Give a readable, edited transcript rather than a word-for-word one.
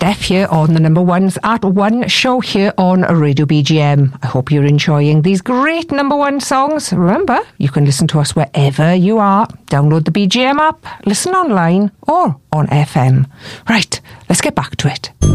Steph here on the number ones at one show here on Radio BGM. I hope you're enjoying these great number one songs. Remember, you can listen to us wherever you are. Download the BGM app, listen online or on FM. Right, let's get back to it.